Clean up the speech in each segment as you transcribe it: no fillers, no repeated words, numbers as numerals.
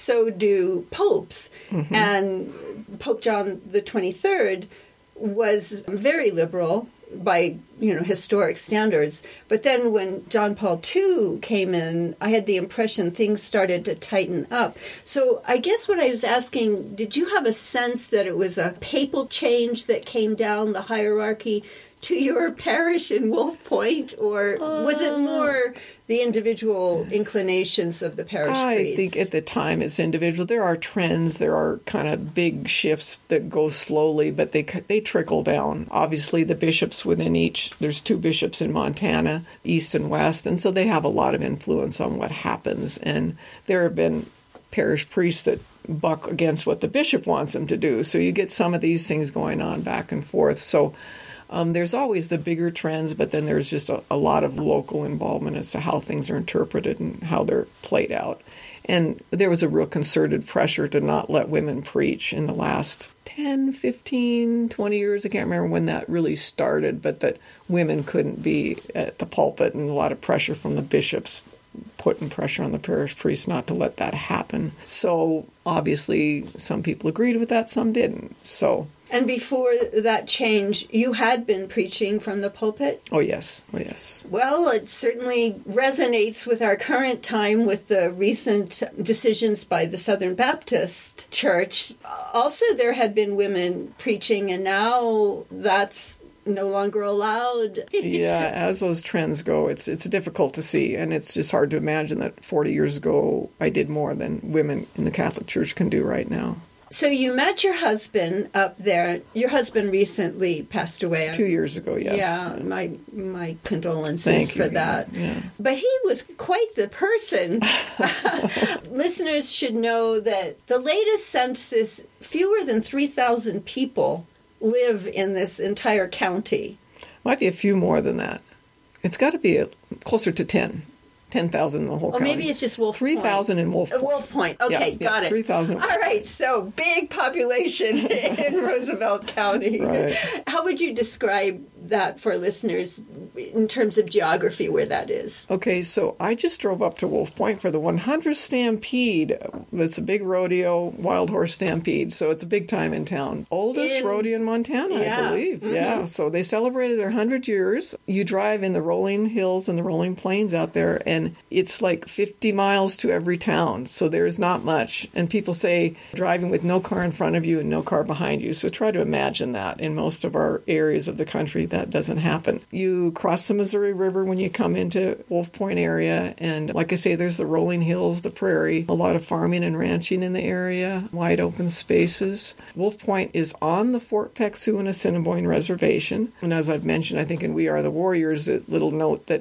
so do popes. Mm-hmm. And Pope John the 23rd was very liberal by, historic standards. But then when John Paul II came in, I had the impression things started to tighten up. So I guess what I was asking, did you have a sense that it was a papal change that came down the hierarchy to your parish in Wolf Point, or was it more the individual inclinations of the parish priest? I think at the time it's individual. There are trends, there are kind of big shifts that go slowly, but they trickle down. Obviously, the bishops within each, there's 2 bishops in Montana, east and west, and so they have a lot of influence on what happens. And there have been parish priests that buck against what the bishop wants them to do. So you get some of these things going on back and forth. So there's always the bigger trends, but then there's just a lot of local involvement as to how things are interpreted and how they're played out. And there was a real concerted pressure to not let women preach in the last 10, 15, 20 years. I can't remember when that really started, but that women couldn't be at the pulpit, and a lot of pressure from the bishops putting pressure on the parish priests not to let that happen. So obviously some people agreed with that, some didn't. And before that change, you had been preaching from the pulpit? Oh, yes. Oh, yes. Well, it certainly resonates with our current time with the recent decisions by the Southern Baptist Church. Also, there had been women preaching, and now that's no longer allowed. Yeah, as those trends go, it's difficult to see, and it's just hard to imagine that 40 years ago I did more than women in the Catholic Church can do right now. So you met your husband up there. Your husband recently passed away. 2 years ago, yes. Yeah, my condolences for that. Yeah. But he was quite the person. Listeners should know that the latest census, fewer than 3,000 people live in this entire county. Might be a few more than that. It's got to be closer to 10,000 in the whole county. Maybe it's just Wolf Point. 3,000 in Wolf Point. Wolf Point. Okay, got it. 3,000. All right, so big population in Roosevelt County. Right. How would you describe that for listeners in terms of geography where that is? Okay, so I just drove up to Wolf Point for the 100th Stampede. That's a big rodeo, wild horse stampede, so it's a big time in town. Oldest rodeo in Montana, I believe. Mm-hmm. Yeah, so they celebrated their 100 years. You drive in the rolling hills and the rolling plains out there, and it's like 50 miles to every town, so there's not much. And people say driving with no car in front of you and no car behind you, so try to imagine that. In most of our areas of the country, that doesn't happen. You cross the Missouri River when you come into Wolf Point area, and like I say, there's the rolling hills, the prairie, a lot of farming and ranching in the area, wide open spaces. Wolf Point is on the Fort Peck Sioux and Assiniboine Reservation, and as I've mentioned, I think in We Are the Warriors, a little note that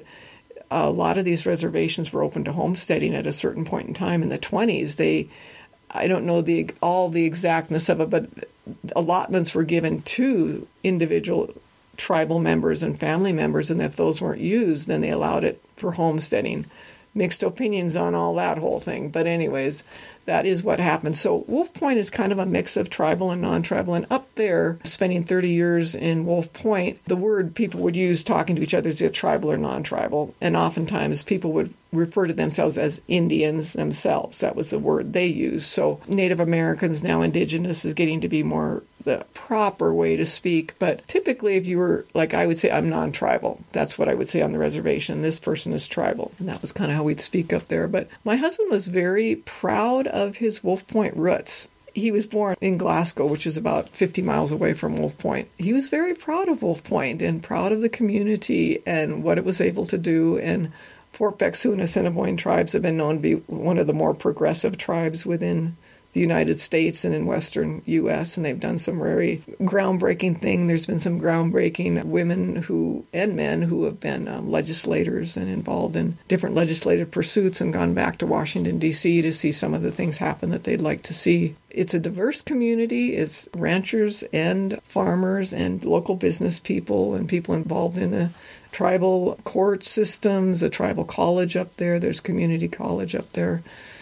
a lot of these reservations were open to homesteading at a certain point in time in the 20s. I don't know all the exactness of it, but allotments were given to individual tribal members and family members, and if those weren't used, then they allowed it for homesteading. Mixed opinions on all that whole thing. But anyways, that is what happened. So Wolf Point is kind of a mix of tribal and non-tribal. And up there, spending 30 years in Wolf Point, the word people would use talking to each other is tribal or non-tribal. And oftentimes people would refer to themselves as Indians themselves. That was the word they used. So Native Americans, now Indigenous, is getting to be more the proper way to speak. But typically, if you were, like I would say, I'm non-tribal. That's what I would say on the reservation. This person is tribal. And that was kind of how we'd speak up there. But my husband was very proud of his Wolf Point roots. He was born in Glasgow, which is about 50 miles away from Wolf Point. He was very proud of Wolf Point and proud of the community and what it was able to do. And Fort Peck Sioux and Assiniboine tribes have been known to be one of the more progressive tribes within the United States and in Western U.S., and they've done some very groundbreaking thing. There's been some groundbreaking women and men who have been legislators and involved in different legislative pursuits and gone back to Washington, D.C. to see some of the things happen that they'd like to see. It's a diverse community. It's ranchers and farmers and local business people and people involved in the tribal court systems, the tribal college up there. There's community college up there.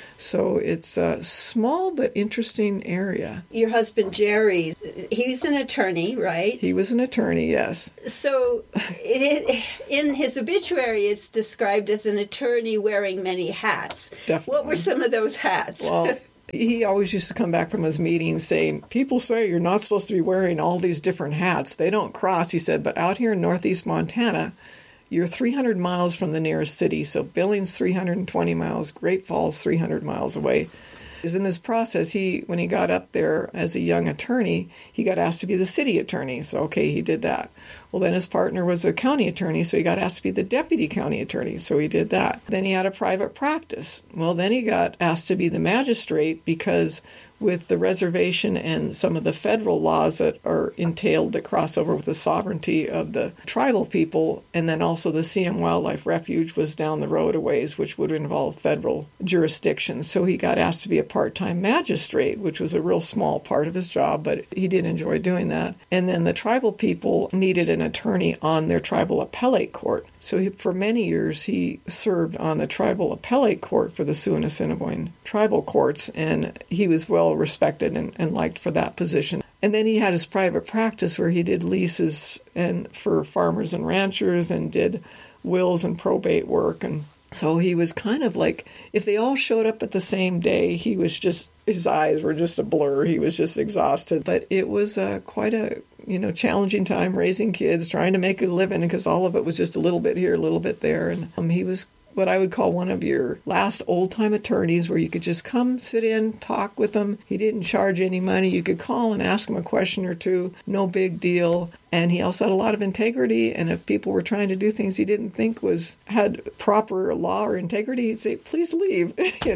So it's a small but interesting area. Your husband, Jerry, he's an attorney, right? He was an attorney, yes. So in his obituary, it's described as an attorney wearing many hats. Definitely. What were some of those hats? Well, He always used to come back from his meetings saying, people say you're not supposed to be wearing all these different hats. They don't cross, he said, but out here in northeast Montana, you're 300 miles from the nearest city. So Billings, 320 miles, Great Falls, 300 miles away. In this process, when he got up there as a young attorney, he got asked to be the city attorney. So, okay, he did that. Well, then his partner was a county attorney, so he got asked to be the deputy county attorney. So he did that. Then he had a private practice. Well, then he got asked to be the magistrate because with the reservation and some of the federal laws that are entailed that cross over with the sovereignty of the tribal people, and then also the CM Wildlife Refuge was down the road a ways, which would involve federal jurisdiction. So he got asked to be a part-time magistrate, which was a real small part of his job, but he did enjoy doing that. And then the tribal people needed an attorney on their tribal appellate court. So for many years, he served on the tribal appellate court for the Sioux and Assiniboine tribal courts, and he was well respected and liked for that position. And then he had his private practice where he did leases and for farmers and ranchers and did wills and probate work. And so he was kind of like, if they all showed up at the same day, he was just, his eyes were just a blur. He was just exhausted. But it was quite a challenging time raising kids, trying to make a living, because all of it was just a little bit here, a little bit there. And he was what I would call one of your last old-time attorneys where you could just come, sit in, talk with him. He didn't charge any money. You could call and ask him a question or two. No big deal. And he also had a lot of integrity. And if people were trying to do things he didn't think had proper law or integrity, he'd say, please leave,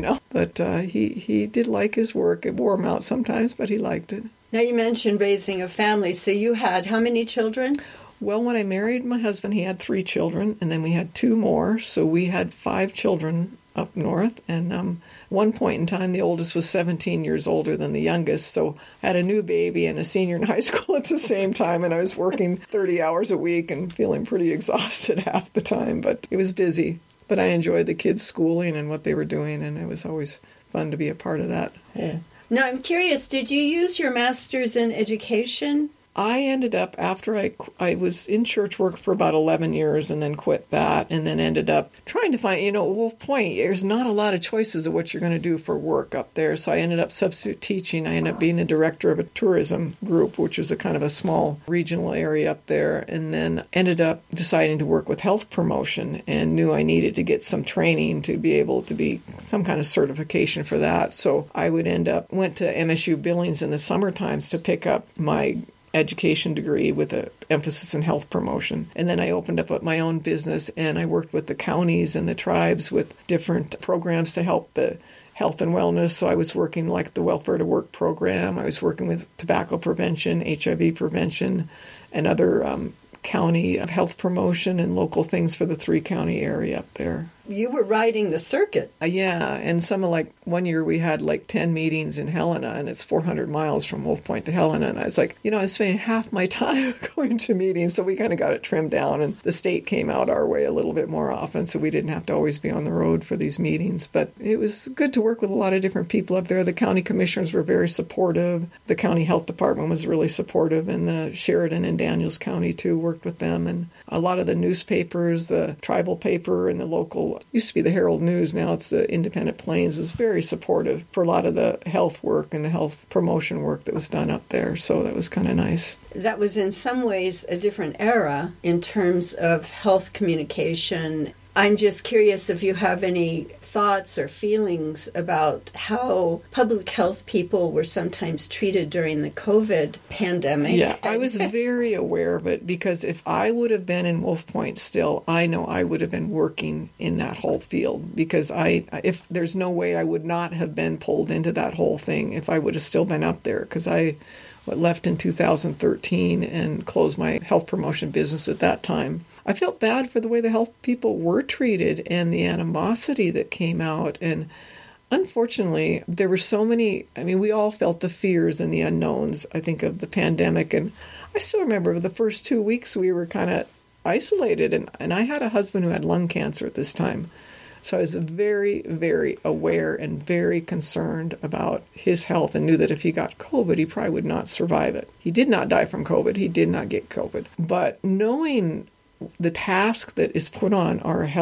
But he did like his work. It wore him out sometimes, but he liked it. Now you mentioned raising a family. So you had how many children? Well, when I married my husband, he had 3 children, and then we had 2 more. So we had 5 children up north. And one point in time, the oldest was 17 years older than the youngest. So I had a new baby and a senior in high school at the same time. And I was working 30 hours a week and feeling pretty exhausted half the time. But it was busy. But I enjoyed the kids' schooling and what they were doing. And it was always fun to be a part of that. Yeah. Now, I'm curious, did you use your master's in education? I ended up, after I was in church work for about 11 years and then quit that, and then ended up trying to find, Wolf Point, there's not a lot of choices of what you're going to do for work up there. So I ended up substitute teaching. I ended up being a director of a tourism group, which was a kind of a small regional area up there, and then ended up deciding to work with health promotion and knew I needed to get some training to be able to be some kind of certification for that. So I went to MSU Billings in the summer times to pick up my education degree with an emphasis in health promotion. And then I opened up my own business, and I worked with the counties and the tribes with different programs to help the health and wellness. So I was working like the Welfare to Work program. I was working with tobacco prevention, HIV prevention, and other county health promotion and local things for the 3-county area up there. You were riding the circuit. Yeah, and one year we had 10 meetings in Helena, and it's 400 miles from Wolf Point to Helena, and I was like, I was spending half my time going to meetings, so we kind of got it trimmed down, and the state came out our way a little bit more often, so we didn't have to always be on the road for these meetings, but it was good to work with a lot of different people up there. The county commissioners were very supportive. The county health department was really supportive, and the Sheridan and Daniels County, too, worked with them, and a lot of the newspapers, the tribal paper and the local, used to be the Herald News, now it's the Independent Plains, was very supportive for a lot of the health work and the health promotion work that was done up there. So that was kind of nice. That was in some ways a different era in terms of health communication. I'm just curious if you have any thoughts or feelings about how public health people were sometimes treated during the COVID pandemic. Yeah, I was very aware of it, because if I would have been in Wolf Point still, I know I would have been working in that whole field, because if there's no way I would not have been pulled into that whole thing if I would have still been up there, because I left in 2013 and closed my health promotion business at that time. I felt bad for the way the health people were treated and the animosity that came out. And unfortunately, there were so many, we all felt the fears and the unknowns, I think, of the pandemic. And I still remember the first 2 weeks we were kind of isolated. And I had a husband who had lung cancer at this time. So I was very, very aware and very concerned about his health, and knew that if he got COVID, he probably would not survive it. He did not die from COVID. He did not get COVID. But knowing the task that is put on our health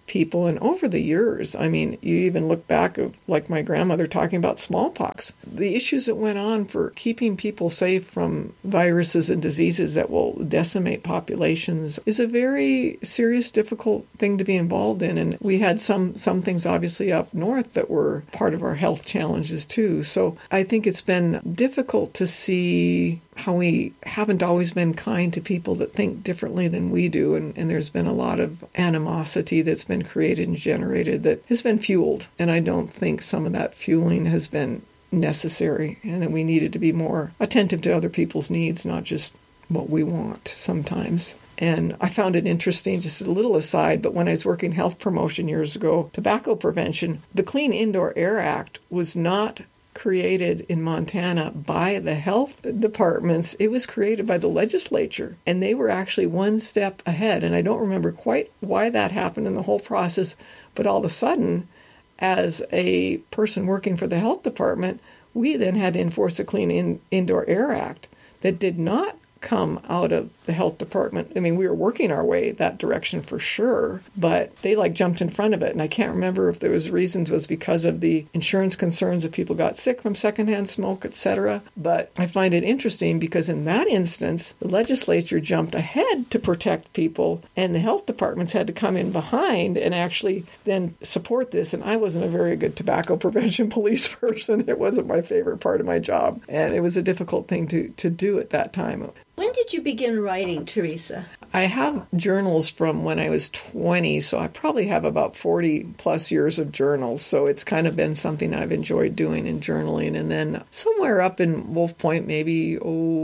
people. And over the years, I mean, you even look back of like my grandmother talking about smallpox. The issues that went on for keeping people safe from viruses and diseases that will decimate populations is a very serious, difficult thing to be involved in. And we had some things obviously up north that were part of our health challenges too. So I think it's been difficult to see how we haven't always been kind to people that think differently than we do. And there's been a lot of animosity that's been created and generated that has been fueled. And I don't think some of that fueling has been necessary, and that we needed to be more attentive to other people's needs, not just what we want sometimes. And I found it interesting, just a little aside, but when I was working health promotion years ago, tobacco prevention, the Clean Indoor Air Act was not created in Montana by the health departments. It was created by the legislature, and they were actually one step ahead. And I don't remember quite why that happened in the whole process, but all of a sudden, as a person working for the health department, we then had to enforce a Clean Indoor Air Act that did not come out of the health department. I mean, we were working our way that direction for sure, but they jumped in front of it. And I can't remember if there was reasons, was because of the insurance concerns if people got sick from secondhand smoke, etc. But I find it interesting because in that instance, the legislature jumped ahead to protect people, and the health departments had to come in behind and actually then support this. And I wasn't a very good tobacco prevention police person. It wasn't my favorite part of my job. And it was a difficult thing to do at that time. When did you begin writing, Teresa? I have journals from when I was 20, so I probably have about 40 plus years of journals. So it's kind of been something I've enjoyed doing and journaling. And then somewhere up in Wolf Point, maybe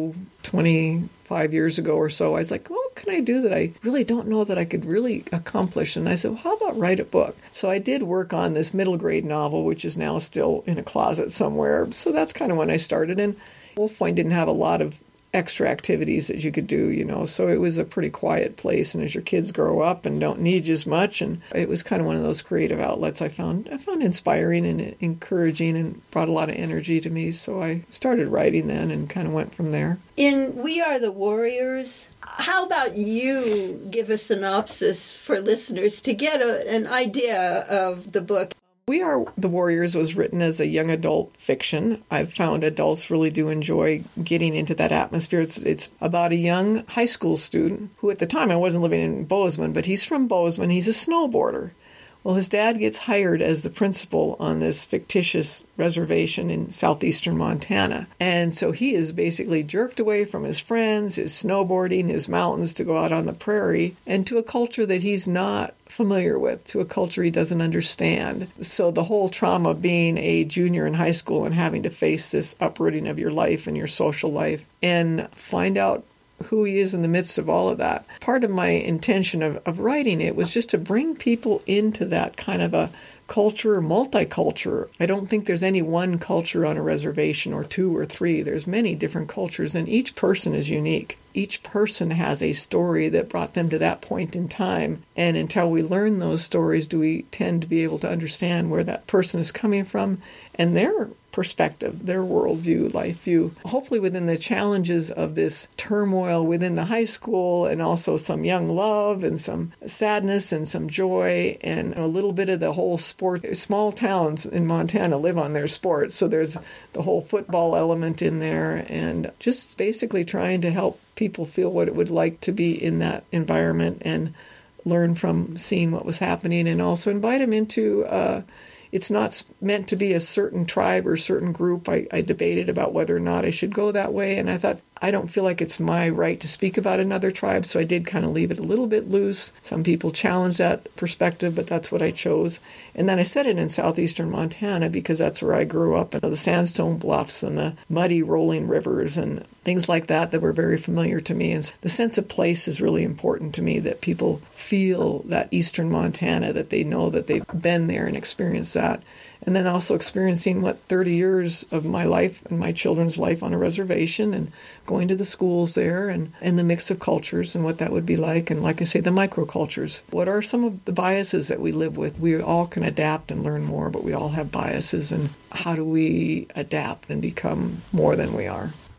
25 years ago or so, I was like, what can I do that I really don't know that I could really accomplish? And I said, well, how about write a book? So I did work on this middle grade novel, which is now still in a closet somewhere. So that's kind of when I started. And Wolf Point didn't have a lot of extra activities that you could do, so it was a pretty quiet place. And as your kids grow up and don't need you as much, and it was kind of one of those creative outlets I found inspiring and encouraging and brought a lot of energy to me. So I started writing then and kind of went from there. In We Are the Warriors, how about you give a synopsis for listeners to get an idea of the book? We Are the Warriors was written as a young adult fiction. I've found adults really do enjoy getting into that atmosphere. It's about a young high school student who at the time, I wasn't living in Bozeman, but he's from Bozeman. He's a snowboarder. Well, his dad gets hired as the principal on this fictitious reservation in southeastern Montana. And so he is basically jerked away from his friends, his snowboarding, his mountains to go out on the prairie, and to a culture that he's not familiar with, to a culture he doesn't understand. So the whole trauma of being a junior in high school and having to face this uprooting of your life and your social life and find out who he is in the midst of all of that. Part of my intention of writing it was just to bring people into that kind of a culture, multicultural. I don't think there's any one culture on a reservation or two or three. There's many different cultures, and each person is unique. Each person has a story that brought them to that point in time. And until we learn those stories, do we tend to be able to understand where that person is coming from and their perspective, their worldview, life view. Hopefully within the challenges of this turmoil within the high school, and also some young love and some sadness and some joy and a little bit of the whole sport. Small towns in Montana live on their sports, so there's the whole football element in there, and just basically trying to help people feel what it would like to be in that environment and learn from seeing what was happening, and also invite them into it's not meant to be a certain tribe or certain group. I debated about whether or not I should go that way, and I thought, I don't feel like it's my right to speak about another tribe, so I did kind of leave it a little bit loose. Some people challenge that perspective, but that's what I chose. And then I set it in southeastern Montana because that's where I grew up, and the sandstone bluffs and the muddy rolling rivers and things like that were very familiar to me. And the sense of place is really important to me, that people feel that eastern Montana, that they know that they've been there and experienced that. And then also experiencing 30 years of my life and my children's life on a reservation, and going to the schools there, and the mix of cultures and what that would be like. And like I say, the microcultures. What are some of the biases that we live with? We all can adapt and learn more, but we all have biases. And how do we adapt and become more than we are?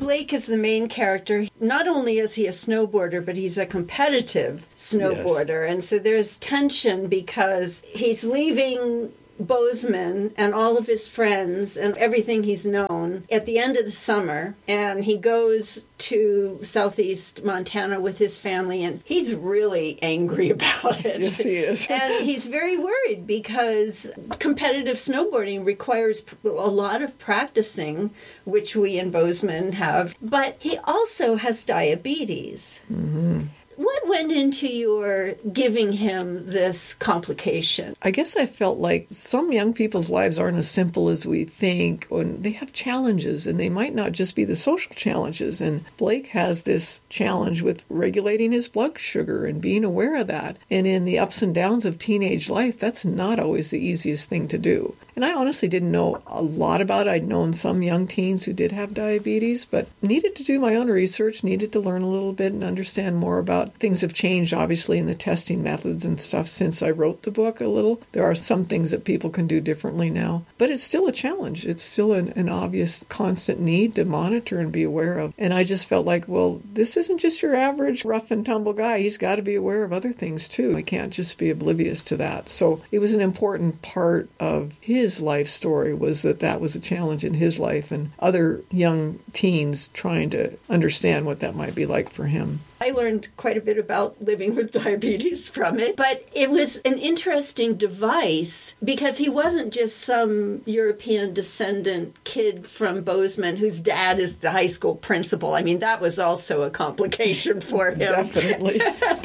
Blake is the main character. Not only is he a snowboarder, but he's a competitive snowboarder. Yes. And so there's tension because he's leaving Bozeman and all of his friends and everything he's known at the end of the summer, and he goes to southeast Montana with his family, and he's really angry about it. Yes, he is. And he's very worried because competitive snowboarding requires a lot of practicing, which we in Bozeman have, but he also has diabetes. Mm-hmm. What went into your giving him this complication? I guess I felt like some young people's lives aren't as simple as we think, and they have challenges, and they might not just be the social challenges. And Blake has this challenge with regulating his blood sugar and being aware of that. And in the ups and downs of teenage life, that's not always the easiest thing to do. And I honestly didn't know a lot about it. I'd known some young teens who did have diabetes, but needed to do my own research, needed to learn a little bit and understand more about. Things have changed, obviously, in the testing methods and stuff since I wrote the book a little. There are some things that people can do differently now, but it's still a challenge. It's still an obvious constant need to monitor and be aware of. And I just felt like, well, this isn't just your average rough and tumble guy. He's got to be aware of other things too. I can't just be oblivious to that. So it was an important part of his life story, was that was a challenge in his life, and other young teens trying to understand what that might be like for him. I learned quite a bit about living with diabetes from it, but it was an interesting device because he wasn't just some European descendant kid from Bozeman whose dad is the high school principal. I mean, that was also a complication for him. Definitely.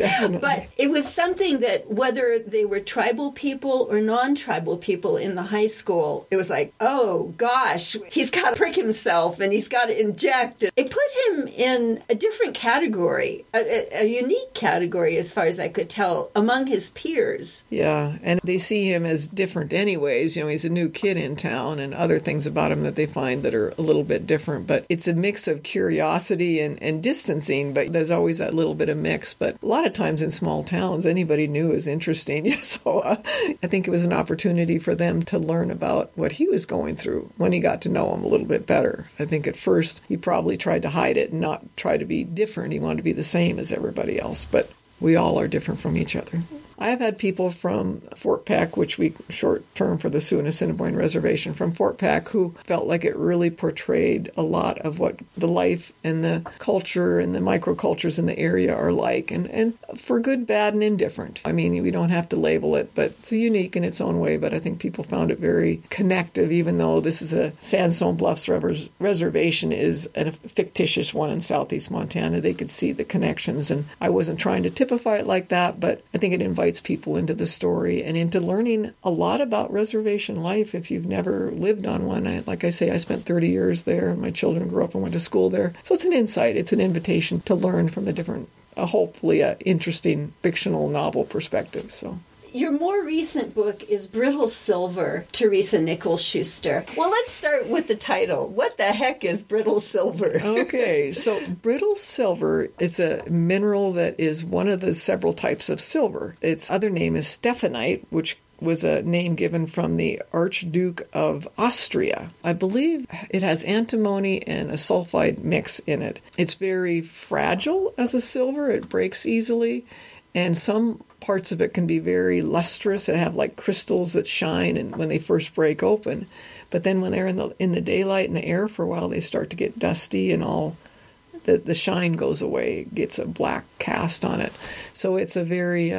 But it was something that whether they were tribal people or non-tribal people in the high school, it was like, oh gosh, he's got to prick himself and he's got to inject. It put him in a different category. A unique category, as far as I could tell, among his peers. Yeah, and they see him as different anyways. You know, he's a new kid in town, and other things about him that they find that are a little bit different. But it's a mix of curiosity and distancing, but there's always that little bit of mix. But a lot of times in small towns, anybody new is interesting. So I think it was an opportunity for them to learn about what he was going through when he got to know him a little bit better. I think at first he probably tried to hide it and not try to be different. He wanted to be the same as everybody else, but we all are different from each other. I have had people from Fort Peck, which we short term for the Sioux and Assiniboine Reservation, from Fort Peck, who felt like it really portrayed a lot of what the life and the culture and the microcultures in the area are like, and for good, bad, and indifferent. I mean, we don't have to label it, but it's unique in its own way, but I think people found it very connective, even though this is a Sandstone Bluffs reservation is a fictitious one in southeast Montana. They could see the connections, and I wasn't trying to typify it like that, but I think it invites people into the story and into learning a lot about reservation life if you've never lived on one. Like I say, I spent 30 years there, and my children grew up and went to school there. So it's an insight. It's an invitation to learn from a different, hopefully interesting fictional novel perspective. So. Your more recent book is Brittle Silver, Teresa Nichols Schuster. Well, let's start with the title. What the heck is brittle silver? Okay, so brittle silver is a mineral that is one of the several types of silver. Its other name is stephanite, which was a name given from the Archduke of Austria. I believe it has antimony and a sulfide mix in it. It's very fragile as a silver. It breaks easily, and some parts of it can be very lustrous and have like crystals that shine and when they first break open. But then when they're in the daylight and the air for a while, they start to get dusty and all the shine goes away. It gets a black cast on it. So it's a very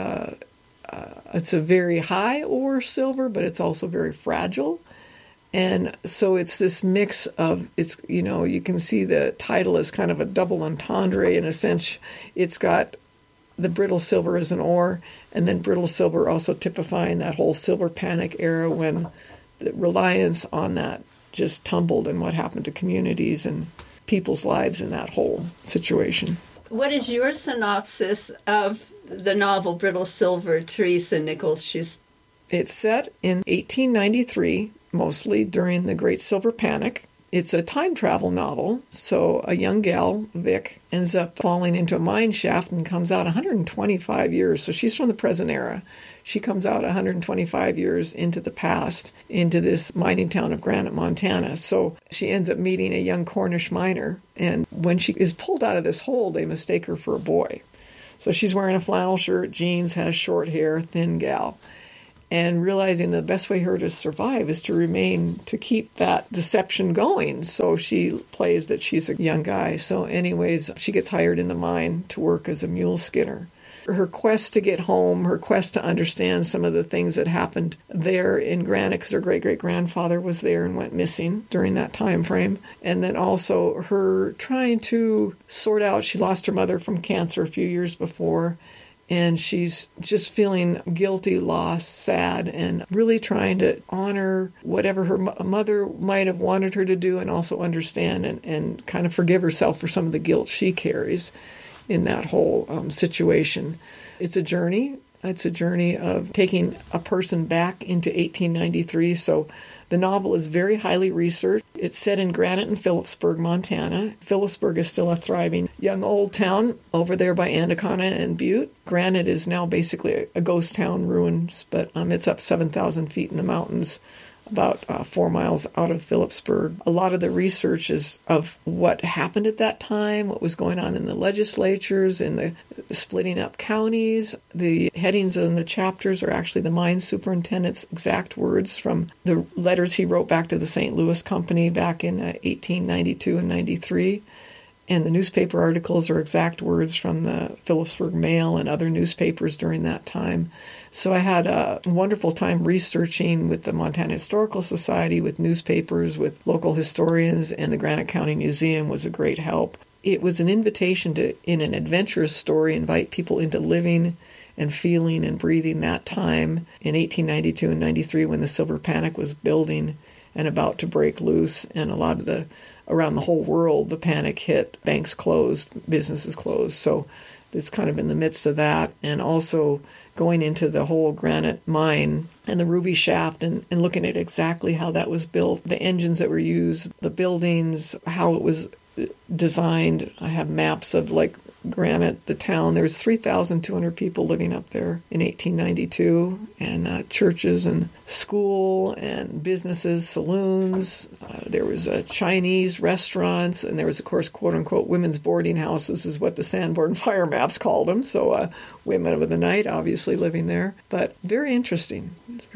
high ore silver, but it's also very fragile. And so it's this mix of, you can see the title is kind of a double entendre in a sense. It's got the brittle silver as an ore, and then brittle silver also typifying that whole silver panic era when the reliance on that just tumbled and what happened to communities and people's lives in that whole situation. What is your synopsis of the novel Brittle Silver, Teresa Nichols Schuster? It's set in 1893, mostly during the Great Silver Panic. It's a time travel novel. So a young gal, Vic, ends up falling into a mine shaft and comes out 125 years. So she's from the present era. She comes out 125 years into the past, into this mining town of Granite, Montana. So she ends up meeting a young Cornish miner. And when she is pulled out of this hole, they mistake her for a boy. So she's wearing a flannel shirt, jeans, has short hair, thin gal. And realizing the best way her to survive is to keep that deception going. So she plays that she's a young guy. So anyways, she gets hired in the mine to work as a mule skinner. Her quest to get home, her quest to understand some of the things that happened there in Granite, because her great-great-grandfather was there and went missing during that time frame. And then also her trying to sort out, she lost her mother from cancer a few years before, and she's just feeling guilty, lost, sad, and really trying to honor whatever her mother might have wanted her to do and also understand and kind of forgive herself for some of the guilt she carries in that whole situation. It's a journey. It's a journey of taking a person back into 1893. So the novel is very highly researched. It's set in Granite and Phillipsburg, Montana. Phillipsburg is still a thriving young old town over there by Anaconda and Butte. Granite is now basically a ghost town, ruins, but it's up 7,000 feet in the mountains, about 4 miles out of Phillipsburg. A lot of the research is of what happened at that time, what was going on in the legislatures, in the splitting up counties. The headings in the chapters are actually the mine superintendent's exact words from the letters he wrote back to the St. Louis Company back in 1892 and 93. And the newspaper articles are exact words from the Phillipsburg Mail and other newspapers during that time. So I had a wonderful time researching with the Montana Historical Society, with newspapers, with local historians, and the Granite County Museum was a great help. It was an invitation to, in an adventurous story, invite people into living and feeling and breathing that time in 1892 and 93 when the silver panic was building and about to break loose, and a lot of around the whole world, the panic hit, banks closed, businesses closed. So it's kind of in the midst of that, and also going into the whole Granite mine and the Ruby shaft and looking at exactly how that was built, the engines that were used, the buildings, how it was designed. I have maps of Granite, the town. There was 3,200 people living up there in 1892, and churches and school and businesses, saloons. There was Chinese restaurants, and there was, of course, quote-unquote, women's boarding houses is what the Sanborn fire maps called them. So women of the night, obviously, living there. But very interesting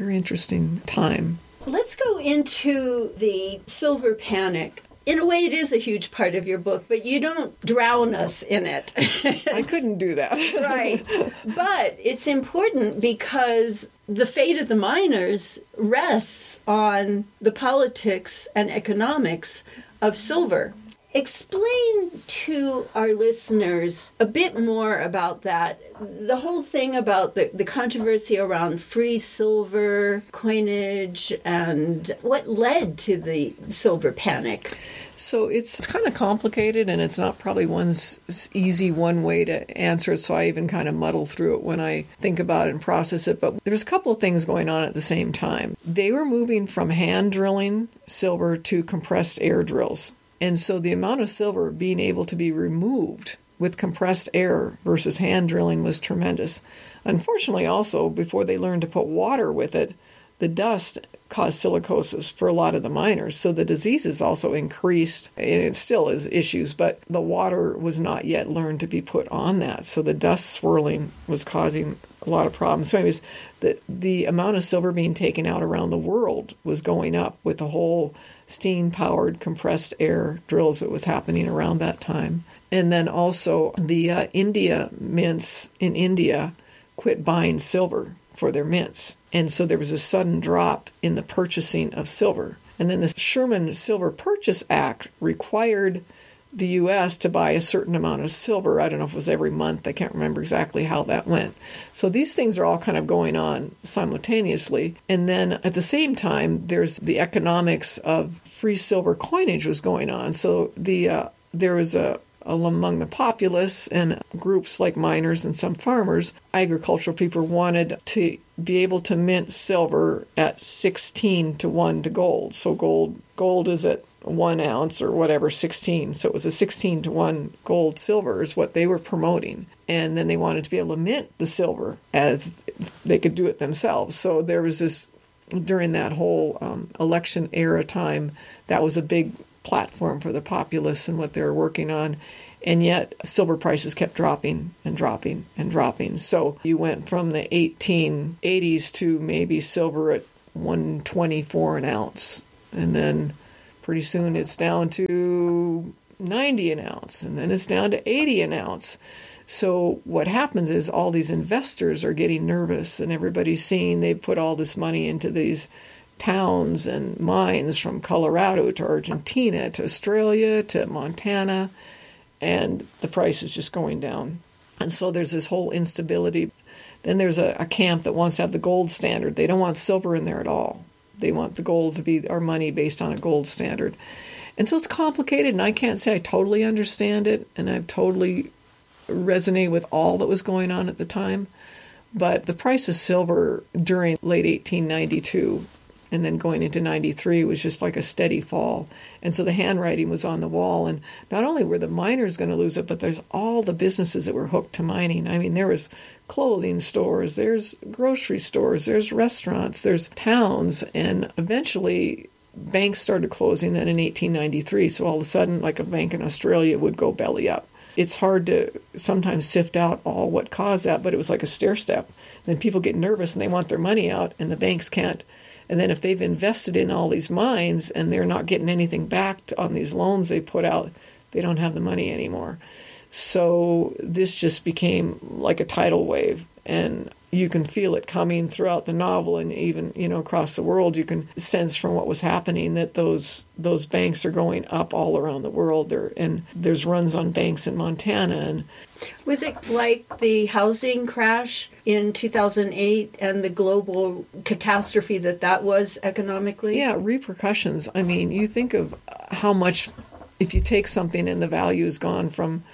time. Let's go into the silver panic. In a way, it is a huge part of your book, but you don't drown us in it. I couldn't do that. Right. But it's important because the fate of the miners rests on the politics and economics of silver. Explain to our listeners a bit more about that. The whole thing about the controversy around free silver coinage and what led to the silver panic. So it's kind of complicated, and it's not probably easy one way to answer it, so I even kind of muddle through it when I think about it and process it. But there's a couple of things going on at the same time. They were moving from hand drilling silver to compressed air drills. And so the amount of silver being able to be removed with compressed air versus hand drilling was tremendous. Unfortunately, also, before they learned to put water with it, the dust caused silicosis for a lot of the miners. So the diseases also increased, and it still is issues, but the water was not yet learned to be put on that. So the dust swirling was causing a lot of problems. So anyways, the amount of silver being taken out around the world was going up with the whole steam-powered compressed air drills that was happening around that time. And then also the India mints in India quit buying silver for their mints. And so there was a sudden drop in the purchasing of silver. And then the Sherman Silver Purchase Act required the U.S. to buy a certain amount of silver. I don't know if it was every month. I can't remember exactly how that went. So these things are all kind of going on simultaneously. And then at the same time, there's the economics of free silver coinage was going on. So there was among the populace and groups like miners and some farmers, agricultural people wanted to be able to mint silver at 16 to 1 to gold. So gold is at 1 ounce or whatever, 16. So it was a 16-to-1 gold silver is what they were promoting. And then they wanted to be able to mint the silver as they could do it themselves. So there was this, during that whole election era time, that was a big platform for the populists and what they were working on. And yet silver prices kept dropping and dropping and dropping. So you went from the 1880s to maybe silver at $1.24 an ounce. And then pretty soon it's down to 90 an ounce. And then it's down to 80 an ounce. So what happens is all these investors are getting nervous, and everybody's seeing they put all this money into these towns and mines from Colorado to Argentina to Australia to Montana, and the price is just going down. And so there's this whole instability. Then there's a camp that wants to have the gold standard. They don't want silver in there at all. They want the gold to be our money based on a gold standard. And so it's complicated, and I can't say I totally understand it, and I've totally resonate with all that was going on at the time. But the price of silver during late 1892 and then going into 93 was just like a steady fall. And so the handwriting was on the wall. And not only were the miners going to lose it, but there's all the businesses that were hooked to mining. I mean, there was clothing stores, there's grocery stores, there's restaurants, there's towns. And eventually banks started closing then in 1893. So all of a sudden, like a bank in Australia would go belly up. It's hard to sometimes sift out all what caused that, but it was like a stair step. Then people get nervous and they want their money out, and the banks can't. And then if they've invested in all these mines and they're not getting anything back on these loans they put out, they don't have the money anymore. So this just became like a tidal wave, and you can feel it coming throughout the novel, and even, across the world, you can sense from what was happening that those banks are going up all around the world. And there's runs on banks in Montana. And was it like the housing crash in 2008 and the global catastrophe that was economically? Yeah, repercussions. I mean, you think of how much, if you take something and the value is gone from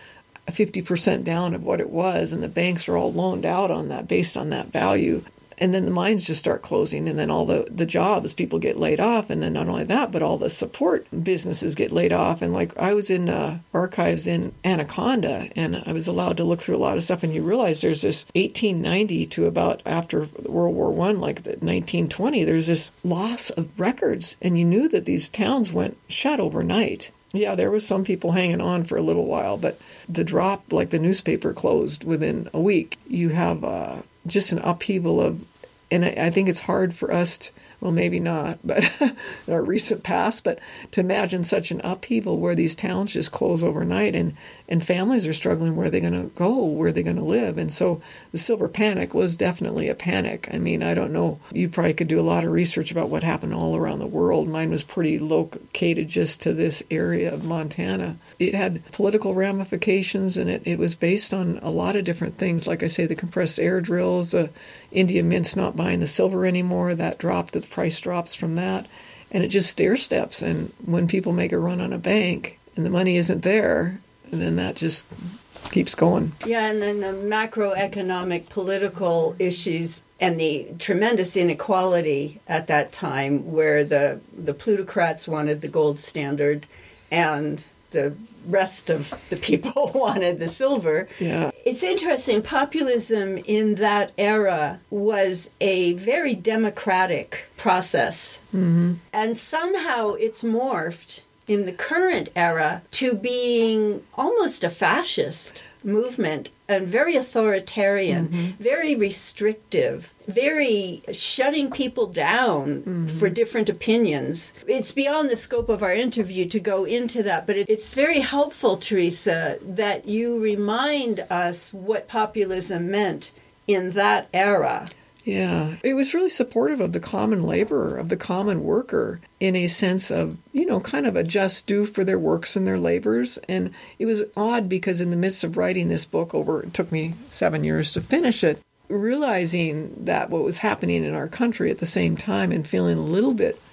50% down of what it was, and the banks are all loaned out on that based on that value. And then the mines just start closing, and then all the jobs, people get laid off. And then not only that, but all the support businesses get laid off. And like I was in archives in Anaconda, and I was allowed to look through a lot of stuff, and you realize there's this 1890 to about after World War I, like the 1920, there's this loss of records. And you knew that these towns went shut overnight. Yeah, there was some people hanging on for a little while, but the drop, like the newspaper closed within a week. You have just an upheaval of, and I think it's hard for us to, well, maybe not, but in our recent past, but to imagine such an upheaval where these towns just close overnight, and families are struggling. Where are they going to go? Where are they going to live? And so the silver panic was definitely a panic. I mean, I don't know. You probably could do a lot of research about what happened all around the world. Mine was pretty located just to this area of Montana. It had political ramifications, and it was based on a lot of different things. Like I say, the compressed air drills, India Mint's not buying the silver anymore. That dropped, the price drops from that. And it just stair steps. And when people make a run on a bank and the money isn't there, then that just keeps going. Yeah, and then the macroeconomic political issues and the tremendous inequality at that time, where the plutocrats wanted the gold standard and the rest of the people wanted the silver. Yeah. It's interesting. Populism in that era was a very democratic process. Mm-hmm. And somehow it's morphed in the current era to being almost a fascist movement, and very authoritarian, very restrictive, very shutting people down for different opinions. It's beyond the scope of our interview to go into that, but it's very helpful, Teresa, that you remind us what populism meant in that era. Yeah, it was really supportive of the common laborer, of the common worker, in a sense of, kind of a just due for their works and their labors. And it was odd because in the midst of writing this book it took me 7 years to finish it, realizing that what was happening in our country at the same time and feeling a little bit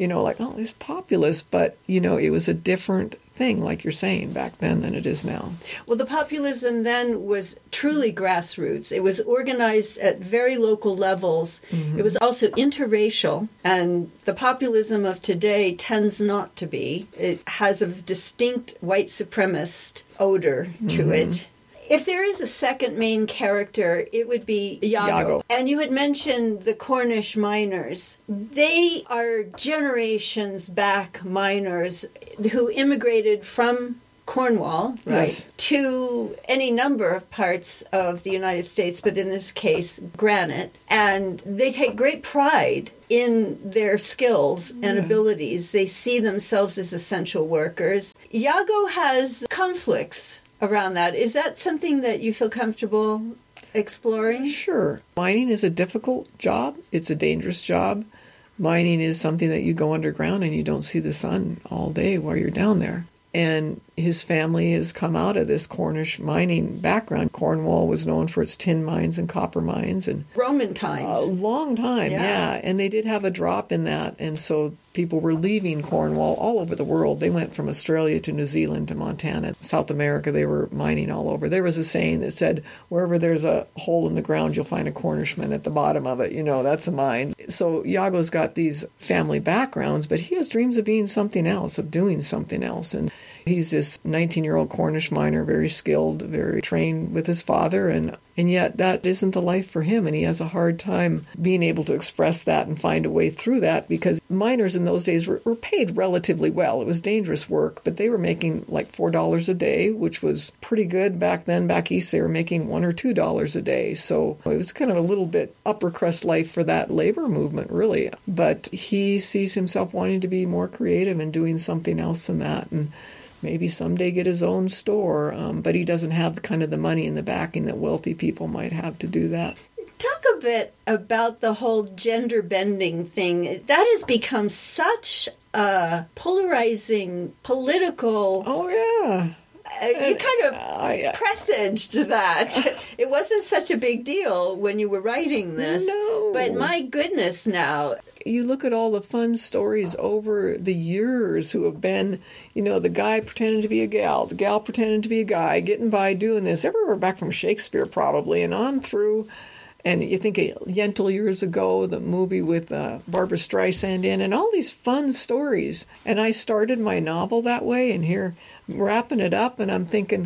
like, oh, it's populist, but, it was a different thing, like you're saying, back then than it is now. Well, the populism then was truly grassroots. It was organized at very local levels. Mm-hmm. It was also interracial, and the populism of today tends not to be. It has a distinct white supremacist odor to mm-hmm. it. If there is a second main character, it would be Iago. And you had mentioned the Cornish miners. They are generations back miners who immigrated from Cornwall, right, yes. to any number of parts of the United States, but in this case, granite. And they take great pride in their skills and abilities. They see themselves as essential workers. Iago has conflicts around that. Is that something that you feel comfortable exploring? Sure. Mining is a difficult job. It's a dangerous job. Mining is something that you go underground and you don't see the sun all day while you're down there. And his family has come out of this Cornish mining background. Cornwall was known for its tin mines and copper mines. And Roman times. A long time, yeah. And they did have a drop in that. And so people were leaving Cornwall all over the world. They went from Australia to New Zealand to Montana. South America, they were mining all over. There was a saying that said, wherever there's a hole in the ground, you'll find a Cornishman at the bottom of it. That's a mine. So Iago's got these family backgrounds, but he has dreams of being something else, of doing something else. And he's this 19-year-old Cornish miner, very skilled, very trained with his father, and yet that isn't the life for him, and he has a hard time being able to express that and find a way through that, because miners in those days were paid relatively well. It was dangerous work, but they were making like $4 a day, which was pretty good back then. Back east, they were making $1 or $2 a day, so it was kind of a little bit upper crust life for that labor movement, really. But he sees himself wanting to be more creative and doing something else than that, and maybe someday get his own store, but he doesn't have kind of the money and the backing that wealthy people might have to do that. Talk a bit about the whole gender bending thing. That has become such a polarizing political... Oh, yeah. You kind of presaged that. It wasn't such a big deal when you were writing this. No. But my goodness now... You look at all the fun stories over the years who have been, the guy pretending to be a gal, the gal pretending to be a guy, getting by doing this, everywhere back from Shakespeare probably, and on through. And you think of Yentl years ago, the movie with Barbara Streisand in, and all these fun stories. And I started my novel that way, and here I'm wrapping it up, and I'm thinking,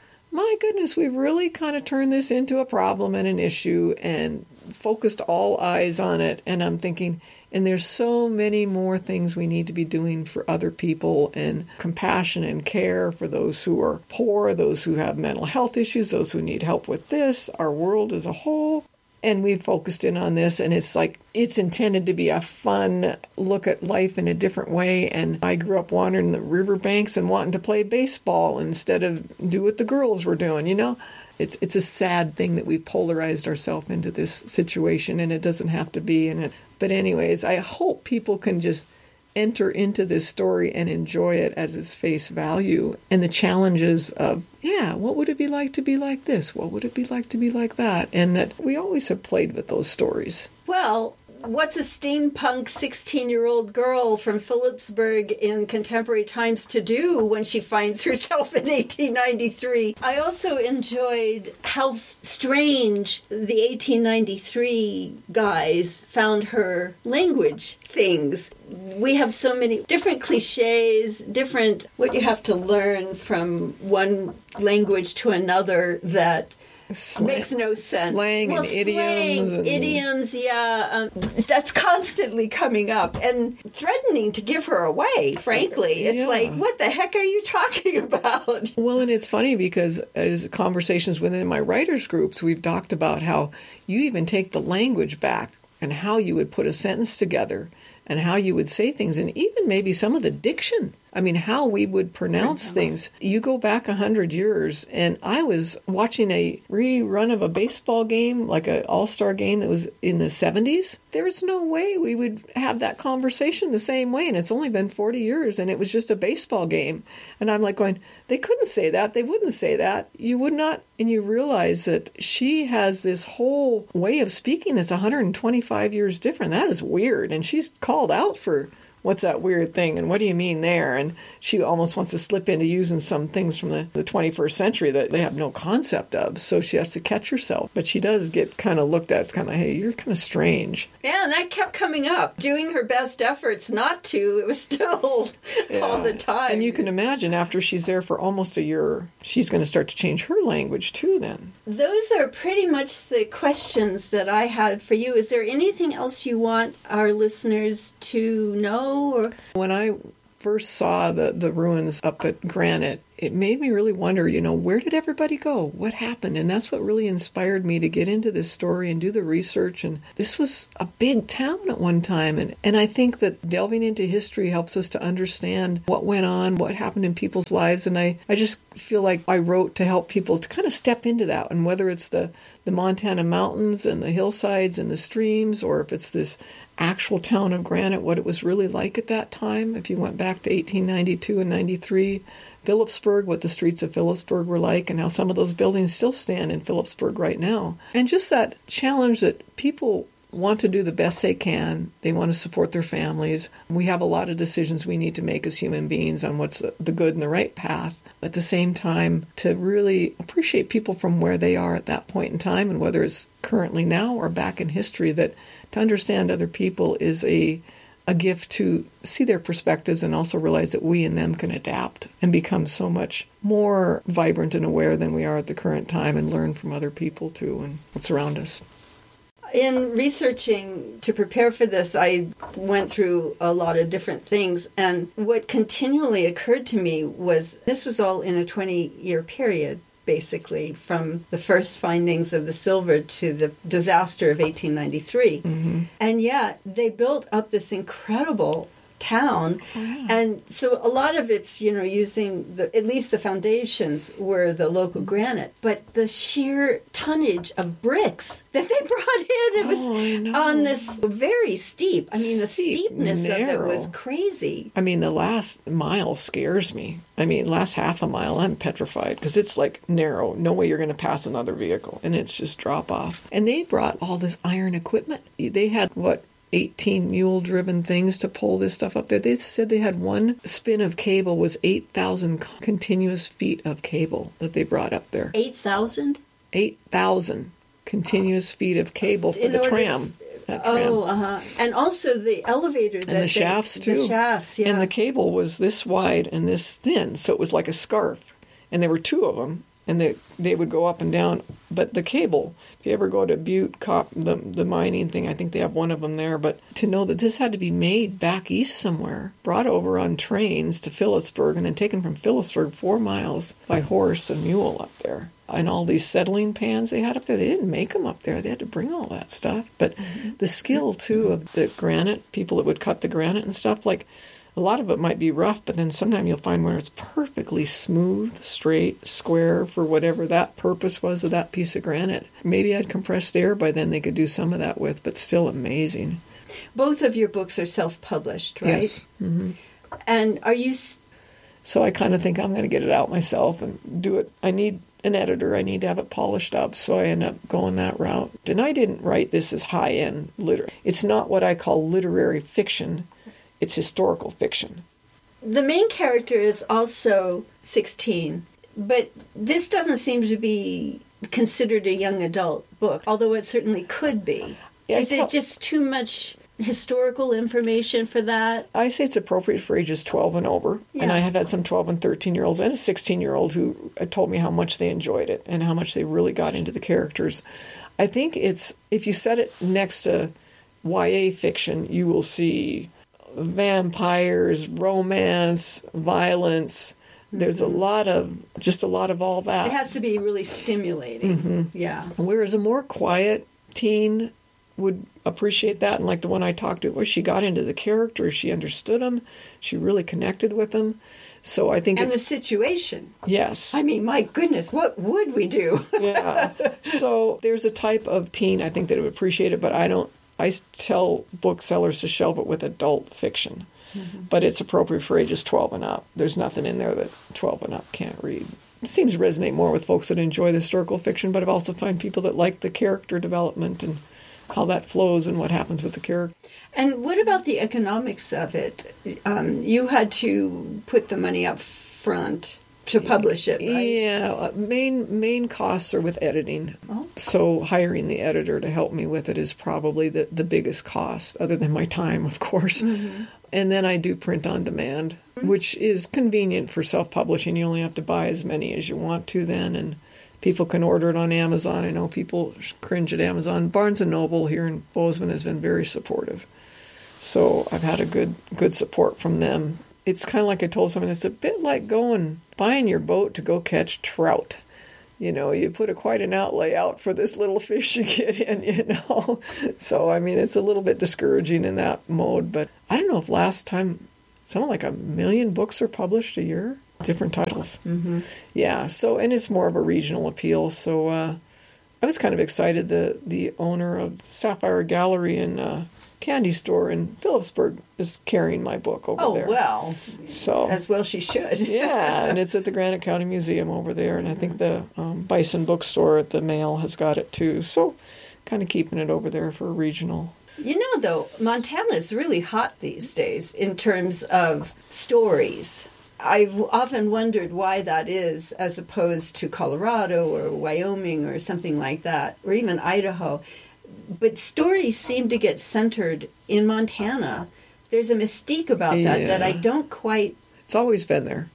my goodness, we've really kind of turned this into a problem and an issue and focused all eyes on it. And I'm thinking, and there's so many more things we need to be doing for other people, and compassion and care for those who are poor, those who have mental health issues, those who need help with this, our world as a whole. And we've focused in on this, and it's like, it's intended to be a fun look at life in a different way. And I grew up wandering the riverbanks and wanting to play baseball instead of do what the girls were doing, It's a sad thing that we polarized ourselves into this situation, and it doesn't have to be in it. But anyways, I hope people can just enter into this story and enjoy it at its face value, and the challenges of, what would it be like to be like this? What would it be like to be like that? And that we always have played with those stories. Well, what's a steampunk 16-year-old girl from Phillipsburg in contemporary times to do when she finds herself in 1893? I also enjoyed how strange the 1893 guys found her language things. We have so many different cliches, different what you have to learn from one language to another that makes no sense. Slang and idioms. Idioms, that's constantly coming up and threatening to give her away, frankly. It's like, what the heck are you talking about? Well, and it's funny because as conversations within my writers' groups, we've talked about how you even take the language back and how you would put a sentence together and how you would say things, and even maybe some of the diction. I mean, how we would pronounce things. You go back 100 years, and I was watching a rerun of a baseball game, like an all-star game that was in the 70s. There was no way we would have that conversation the same way, and it's only been 40 years, and it was just a baseball game. And I'm like going, they couldn't say that. They wouldn't say that. You would not. And you realize that she has this whole way of speaking that's 125 years different. That is weird. And she's called out for what's that weird thing? And what do you mean there? And she almost wants to slip into using some things from the 21st century that they have no concept of. So she has to catch herself. But she does get kind of looked at. It's kind of, hey, you're kind of strange. Yeah, and that kept coming up. Doing her best efforts not to, it was still all the time. And you can imagine after she's there for almost a year, she's going to start to change her language too then. Those are pretty much the questions that I had for you. Is there anything else you want our listeners to know? Or when I first saw the ruins up at Granite, it made me really wonder, where did everybody go? What happened? And that's what really inspired me to get into this story and do the research. And this was a big town at one time. And I think that delving into history helps us to understand what went on, what happened in people's lives. And I just feel like I wrote to help people to kind of step into that. And whether it's the Montana mountains and the hillsides and the streams, or if it's this actual town of Granite, what it was really like at that time. If you went back to 1892 and 93, Phillipsburg, what the streets of Phillipsburg were like, and how some of those buildings still stand in Phillipsburg right now. And just that challenge that people want to do the best they can. They want to support their families. We have a lot of decisions we need to make as human beings on what's the good and the right path. At the same time, to really appreciate people from where they are at that point in time, and whether it's currently now or back in history, that to understand other people is a gift to see their perspectives and also realize that we and them can adapt and become so much more vibrant and aware than we are at the current time, and learn from other people too and what's around us. In researching to prepare for this, I went through a lot of different things, and what continually occurred to me was this was all in a 20-year period, basically, from the first findings of the silver to the disaster of 1893. Mm-hmm. And yet they built up this incredible town. Oh, yeah. And so a lot of it's, using at least the foundations were the local granite, but the sheer tonnage of bricks that they brought in, it was on this very steep. I mean, the steepness narrow. Of it was crazy. I mean, the last mile scares me. I mean, last half a mile, I'm petrified because it's like narrow. No way you're going to pass another vehicle, and it's just drop off. And they brought all this iron equipment. They had 18 mule-driven things to pull this stuff up there. They said they had one spin of cable was 8,000 continuous feet of cable that they brought up there. 8,000? 8,000 continuous feet of cable for the tram. And also the elevator. And the shafts, too. The shafts, yeah. And the cable was this wide and this thin, so it was like a scarf. And there were two of them, and they would go up and down. But the cable, if you ever go to Butte, the mining thing, I think they have one of them there. But to know that this had to be made back east somewhere, brought over on trains to Phillipsburg, and then taken from Phillipsburg 4 miles by horse and mule up there. And all these settling pans they had up there, they didn't make them up there. They had to bring all that stuff. But the skill, too, of the granite, people that would cut the granite and stuff, like, a lot of it might be rough, but then sometimes you'll find where it's perfectly smooth, straight, square for whatever that purpose was of that piece of granite. Maybe I'd compressed air by then they could do some of that with, but still amazing. Both of your books are self-published, right? Yes. Mm-hmm. And are you... So I kind of think I'm going to get it out myself and do it. I need an editor. I need to have it polished up, so I end up going that route. And I didn't write this as high-end literature. It's not what I call literary fiction. It's historical fiction. The main character is also 16, but this doesn't seem to be considered a young adult book, although it certainly could be. Yeah, is it just too much historical information for that? I say it's appropriate for ages 12 and over. Yeah. And I have had some 12 and 13-year-olds and a 16-year-old who told me how much they enjoyed it and how much they really got into the characters. I think it's, if you set it next to YA fiction, you will see vampires, romance, violence. There's a lot of all that. It has to be really stimulating. Mm-hmm. Yeah. Whereas a more quiet teen would appreciate that. And like the one I talked to, where she got into the characters, she understood them, she really connected with them. So I think and the situation. Yes. I mean, my goodness, what would we do? Yeah. So there's a type of teen I think that would appreciate it, but I tell booksellers to shelve it with adult fiction. Mm-hmm. But it's appropriate for ages 12 and up. There's nothing in there that 12 and up can't read. It seems to resonate more with folks that enjoy the historical fiction, but I've also found people that like the character development and how that flows and what happens with the character. And what about the economics of it? You had to put the money up front to publish it, right? Yeah, main costs are with editing. Oh. So hiring the editor to help me with it is probably the biggest cost, other than my time, of course. Mm-hmm. And then I do print on demand, which is convenient for self-publishing. You only have to buy as many as you want to then, and people can order it on Amazon. I know people cringe at Amazon. Barnes & Noble here in Bozeman has been very supportive. So I've had a good support from them. It's kind of like I told someone, it's a bit like buying your boat to go catch trout. You know, you put quite an outlay out for this little fish you get in, you know. So, I mean, it's a little bit discouraging in that mode. But I don't know if last time, something like 1 million books are published a year. Different titles. Mm-hmm. Yeah, so, and it's more of a regional appeal. So I was kind of excited. The owner of Sapphire Gallery and Candy Store in Phillipsburg is carrying my book over there. Oh, well. So, as well she should. Yeah, and it's at the Granite County Museum over there, and I think the Bison Bookstore at the Mail has got it too. So kind of keeping it over there for regional. You know, though, Montana is really hot these days in terms of stories. I've often wondered why that is, as opposed to Colorado or Wyoming or something like that, or even Idaho. But stories seem to get centered in Montana. There's a mystique about that I don't quite... It's always been there.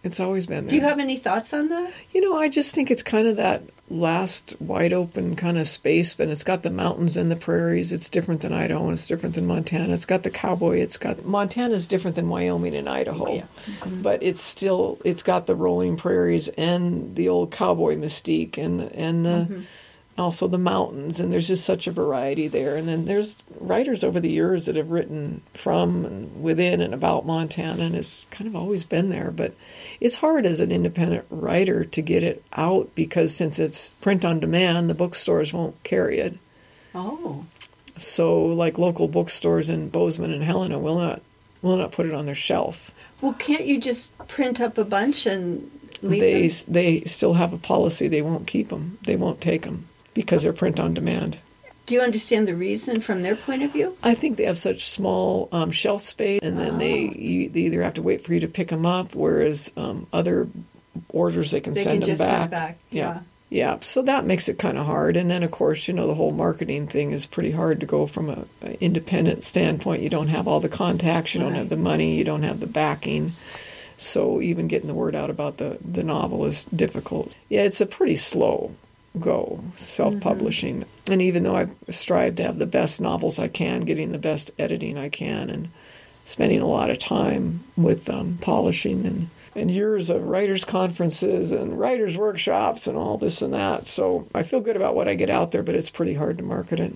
Do you have any thoughts on that? You know, I just think it's kind of that last wide open kind of space, but it's got the mountains and the prairies. It's different than Idaho, and it's different than Montana. It's got the cowboy. Montana's different than Wyoming and Idaho. Yeah. Mm-hmm. But it's got the rolling prairies and the old cowboy mystique and the also the mountains, and there's just such a variety there. And then there's writers over the years that have written from and within and about Montana, and it's kind of always been there. But it's hard as an independent writer to get it out, because since it's print on demand, the bookstores won't carry it. Oh. So like local bookstores in Bozeman and Helena will not put it on their shelf. Well, can't you just print up a bunch and leave them? They still have a policy. They won't keep them. They won't take them, because they're print on demand. Do you understand the reason from their point of view? I think they have such small shelf space, and then they either have to wait for you to pick them up, whereas other orders they can send them back. Send back. Yeah. So that makes it kind of hard. And then, of course, you know, the whole marketing thing is pretty hard to go from an independent standpoint. You don't have all the contacts, you don't have the money, you don't have the backing. So even getting the word out about the novel is difficult. Yeah, it's a pretty slow go, self-publishing. Mm-hmm. And even though I've strived to have the best novels I can, getting the best editing I can, and spending a lot of time with polishing and years of writers' conferences and writers' workshops and all this and that. So I feel good about what I get out there, but it's pretty hard to market it.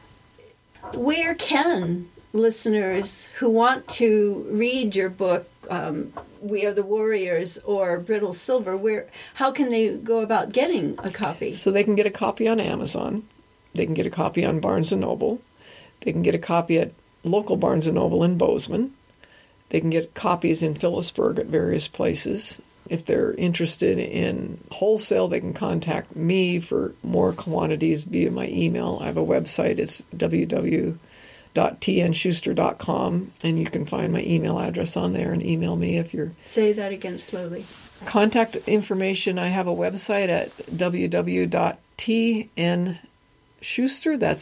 Where can listeners who want to read your book, We Are the Warriors or Brittle Silver, how can they go about getting a copy? So they can get a copy on Amazon. They can get a copy on Barnes & Noble. They can get a copy at local Barnes & Noble in Bozeman. They can get copies in Phillipsburg at various places. If they're interested in wholesale, they can contact me for more quantities via my email. I have a website. It's www.tnschuster.com, and you can find my email address on there and email me if you're... Say that again slowly. Contact information, I have a website at www.tnschuster, that's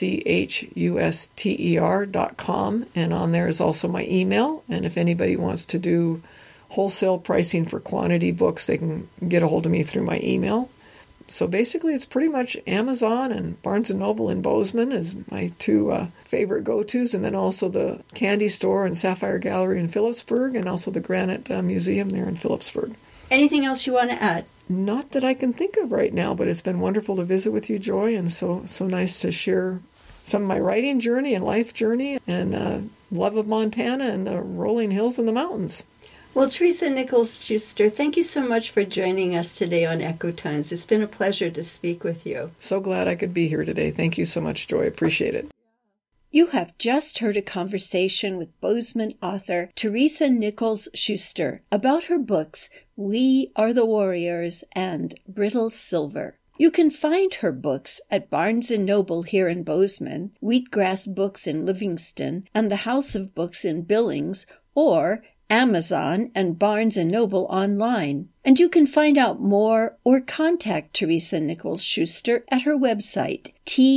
SCHUSTER.com, and on there is also my email, and if anybody wants to do wholesale pricing for quantity books, they can get a hold of me through my email. So basically, it's pretty much Amazon and Barnes & Noble in Bozeman is my two favorite go-tos, and then also the Candy Store and Sapphire Gallery in Phillipsburg, and also the Granite Museum there in Phillipsburg. Anything else you want to add? Not that I can think of right now, but it's been wonderful to visit with you, Joy, and so nice to share some of my writing journey and life journey and love of Montana and the rolling hills and the mountains. Well, Teresa Nichols Schuster, thank you so much for joining us today on Echo Times. It's been a pleasure to speak with you. So glad I could be here today. Thank you so much, Joy. Appreciate it. You have just heard a conversation with Bozeman author Teresa Nichols Schuster about her books, We Are the Warriors and Brittle Silver. You can find her books at Barnes & Noble here in Bozeman, Wheatgrass Books in Livingston, and the House of Books in Billings, or Amazon and Barnes & Noble online. And you can find out more or contact Teresa Nichols Schuster at her website,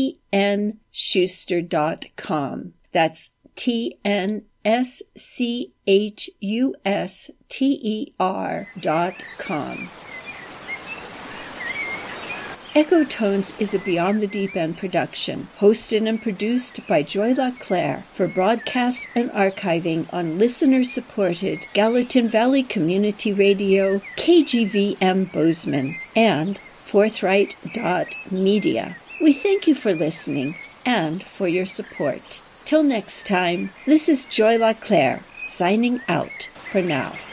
tnSchuster.com. That's tnSchuster.com. Echotones is a Beyond the Deep End production, hosted and produced by Joy LaClaire for broadcast and archiving on listener-supported Gallatin Valley Community Radio, KGVM Bozeman, and Forthright.media. We thank you for listening and for your support. Till next time, this is Joy LaClaire, signing out for now.